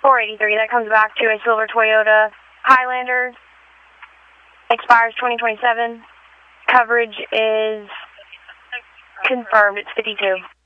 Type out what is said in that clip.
483, that comes back to a silver Toyota Highlander. Expires 2027. Coverage is confirmed. It's 52.